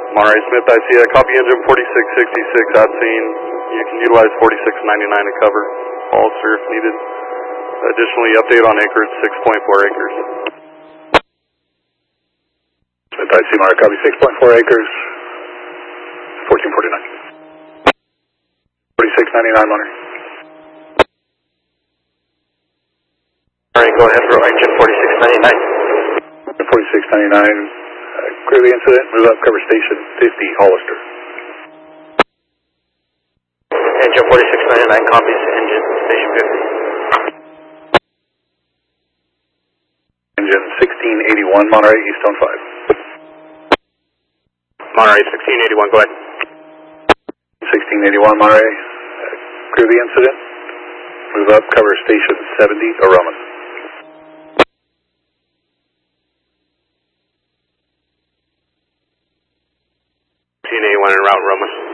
Monterey Smith, I see a copy engine 4666 out scene. You can utilize 4699 to cover Hollister if needed. Additionally, update on acreage 6.4 acres. Smith, I see Monterey, copy 6.4 acres, 1449. 4699 Monterey. Alright, go ahead, row engine 4699. 4699. Clear the incident, move up, cover station 50, Hollister. Engine 4699 copies engine station 50. Engine 1681, Monterey, Eastone 5. Monterey 1681, go ahead. 1681, Monterey, clear the incident, move up, cover station 70, Aroma. 1681 en route, Roma.